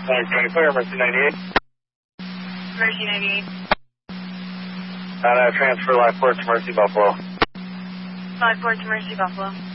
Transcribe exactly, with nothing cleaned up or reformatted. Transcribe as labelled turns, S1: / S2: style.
S1: Okay, clear, Mercy ninety-eight.
S2: Mercy ninety-eight.
S1: And uh, transfer live port to Mercy Buffalo.
S2: Live port to Mercy Buffalo.